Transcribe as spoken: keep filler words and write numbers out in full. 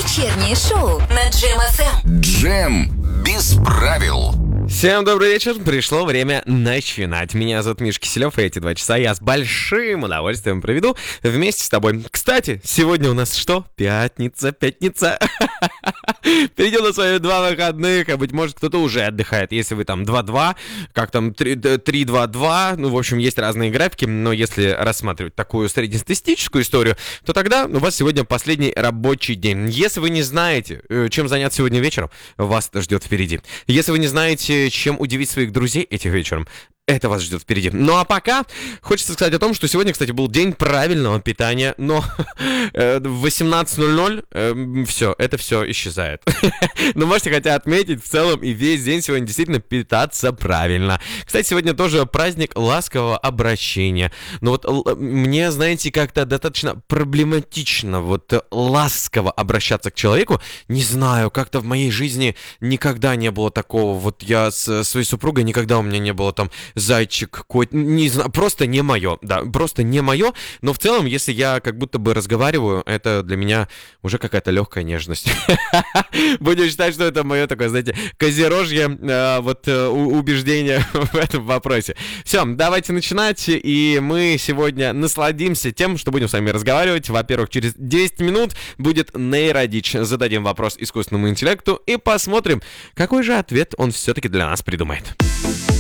Вечернее шоу на Джем эф эм. Джем без правил. Всем добрый вечер, пришло время начинать. Меня зовут Миша Киселев, и эти два часа я с большим удовольствием проведу вместе с тобой. Кстати, сегодня у нас что? Пятница, пятница. Впереди у нас с вами два выходных, а быть может кто-то уже отдыхает. Если вы там два-два, как там три-два-два, ну, в общем, есть разные графики, но если рассматривать такую среднестатистическую историю, то тогда у вас сегодня последний рабочий день. Если вы не знаете, чем заняться сегодня вечером, вас это ждет впереди. Если вы не знаете, чем удивить своих друзей этим вечером, это вас ждет впереди. Ну а пока хочется сказать о том, что сегодня, кстати, был день правильного питания, но в восемнадцать ноль ноль э, все, это все исчезает. Но можете хотя отметить в целом и весь день сегодня действительно питаться правильно. Кстати, сегодня тоже праздник ласкового обращения. Но вот л- мне, знаете, как-то достаточно проблематично вот ласково обращаться к человеку. Не знаю, как-то в моей жизни никогда не было такого. Вот я с своей супругой, никогда у меня не было там зайчик, кот, не знаю, просто не мое, да, просто не мое, но в целом, если я как будто бы разговариваю, это для меня уже какая-то легкая нежность. Будем считать, что это мое такое, знаете, козерожье э, вот э, убеждение в этом вопросе. Все, давайте начинать, и мы сегодня насладимся тем, что будем с вами разговаривать. Во-первых, через десять минут будет нейродичь. Зададим вопрос искусственному интеллекту и посмотрим, какой же ответ он все-таки для нас придумает.